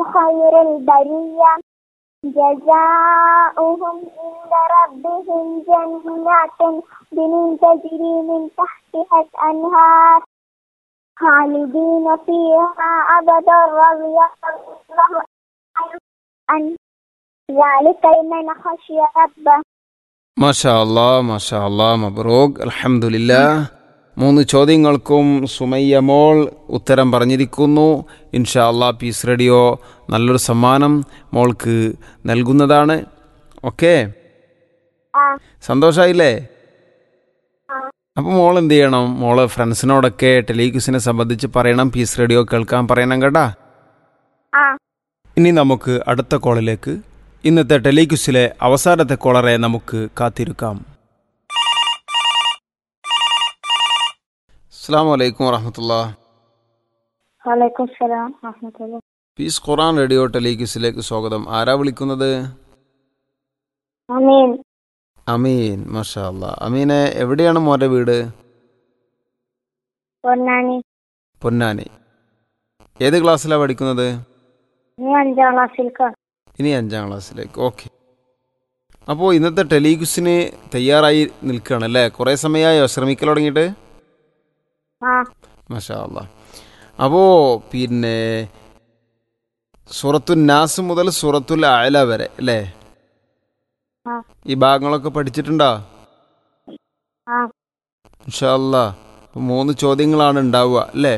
خير البرية جزاؤهم عند ربهم جنات تجري من تحتها الأنهار خالدين فيها أبدا رضي الله عن ذلك لمن خشي ربه. മാഷാ അല്ലാ മാഷാ അല്ലാ മബ്റൂക്ക് അൽഹംദുലില്ലാ. 3 ചോദ്യങ്ങൾക്കും സുമയ്യ മോൾ ഉത്തരം പറഞ്ഞിരിക്കുന്നു. ഇൻഷാ അല്ലാ പീസ് റേഡിയോ നല്ലൊരു സമ്മാനം മോൾക്ക് നൽകുന്നതാണ്. ഓക്കെ, സന്തോഷായില്ലേ? അപ്പോൾ മോൾ എന്ത് ചെയ്യണം? മോള് ഫ്രണ്ട്സിനോടൊക്കെ ടെലിക്യൂസിനെ സംബന്ധിച്ച് പറയണം, പീസ് റേഡിയോ കേൾക്കാൻ പറയണം കേട്ടാ. ഇനി നമുക്ക് അടുത്ത കോളിലേക്ക്, ഇന്നത്തെ ടെലിക്യൂസിലെ അവസാനത്തെ കോളറെ നമുക്ക് കാത്തിരിക്കാം. അസ്സലാമു അലൈക്കും വറഹ്മത്തുള്ളാഹി. വലൈക്കും സലാം വറഹ്മത്തുള്ളാഹി. പീസ് ഖുർആൻ റേഡിയോ ടെലിക്യൂസിലേക്ക് സ്വാഗതം. ആരാ വിളിക്കുന്നത്? അമീൻ. അമീൻ, മാഷാ അല്ലാ. അമീനെ, എവിടെയാണ് മോൻ്റെ വീട്? പൊന്നാനി. പൊന്നാനി. ഏത് ക്ലാസ്സിലാണ് പഠിക്കുന്നത്? 5ാം ക്ലാസ്സിലേക്ക്. ഇനി 5ാം ക്ലാസ്സിലേക്ക്. ഓക്കെ. അപ്പോൾ ഇന്നത്തെ ടെലിക്യൂസിന് തയ്യാറായി നിൽക്കുകയാണല്ലേ? കുറേ സമയമായോ ശ്രമിക്കൽ തുടങ്ങിയിട്ട്? മാഷാ അല്ലാ. അപ്പോൾ പിന്നെ സൂറത്തുൽ നാസ് മുതൽ സൂറത്തുൽ അഅല വരെ അല്ലേ, ഈ ഭാഗങ്ങളൊക്കെ പഠിച്ചിട്ടുണ്ടോ? ഇൻഷാ അല്ലാ. 3 ചോദ്യങ്ങളാണ് ഉണ്ടാവുക അല്ലേ?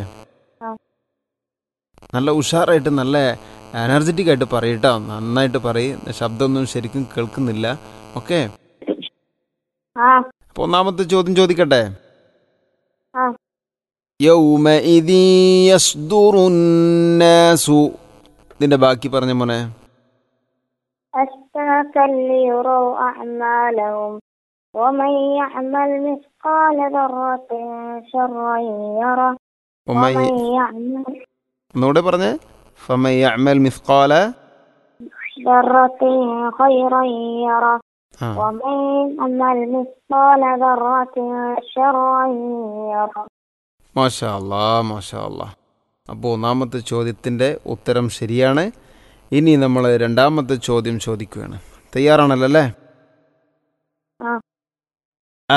നല്ല ഉഷാറായിട്ട്, നല്ല എനർജറ്റിക് ആയിട്ട് പറയട്ടോ, നന്നായിട്ട് പറയും. ശബ്ദമൊന്നും ശരിക്കും കേൾക്കുന്നില്ല. ഓക്കെ. അപ്പോൾ ഒന്നാമത്തെ ചോദ്യം ചോദിക്കട്ടെ. യൗമഇദി യസ്ദുറുന്നാസു, ഇതിന്റെ ബാക്കി പറഞ്ഞ മോനെ. ليروا أعمالهم ومن يعمل مثقال ذرة شرا يره ومن يعمل ഒന്നുകൂടെ പറഞ്ഞേ. فمن يعمل مثقال ذرة خيرا يره ومن يعمل مثقال ذرة شرا يره. മാഷാ അല്ലാ മാഷാ അല്ലാ. അപ്പോൾ ഒന്നാമത്തെ ചോദ്യത്തിൻ്റെ ഉത്തരം ശരിയാണ്. ഇനി നമ്മൾ രണ്ടാമത്തെ ചോദ്യം ചോദിക്കുകയാണ്. തയ്യാറാണല്ലോ അല്ലേ?